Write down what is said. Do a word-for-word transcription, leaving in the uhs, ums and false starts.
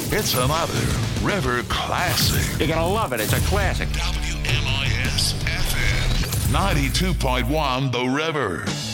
It's another River classic. You're going to love it. It's a classic. W M I S F M ninety-two point one The River.